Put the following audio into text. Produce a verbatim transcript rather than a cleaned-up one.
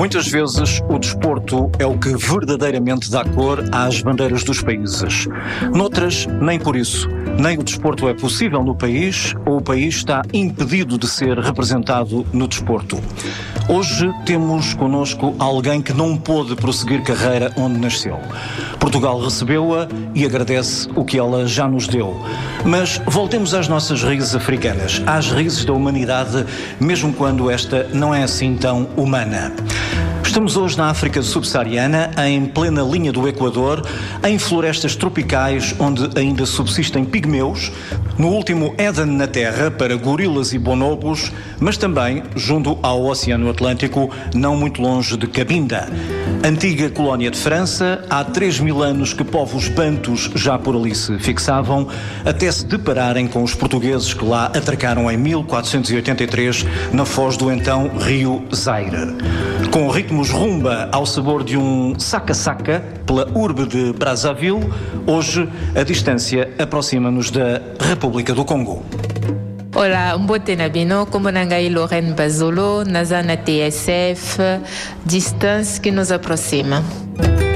Muitas vezes o desporto é o que verdadeiramente dá cor às bandeiras dos países. Noutras, nem por isso. Nem o desporto é possível no país, ou o país está impedido de ser representado no desporto. Hoje temos connosco alguém que não pôde prosseguir carreira onde nasceu. Portugal recebeu-a e agradece o que ela já nos deu. Mas voltemos às nossas raízes africanas, às raízes da humanidade, mesmo quando esta não é assim tão humana. Estamos hoje na África subsaariana, em plena linha do Equador, em florestas tropicais onde ainda subsistem pigmeus, no último Éden na Terra para gorilas e bonobos, mas também junto ao Oceano Atlântico, não muito longe de Cabinda. Antiga colónia de França, há três mil anos que povos bantus já por ali se fixavam, até se depararem com os portugueses que lá atracaram em mil quatrocentos e oitenta e três, na foz do então rio Zaire. Com ritmos rumba ao sabor de um saca-saca pela urbe de Brazzaville, hoje a distância aproxima-nos da República do Congo. Olá, mbote na bino, como nangai Lorraine Bazolo, naza na T S F, distância que nos aproxima.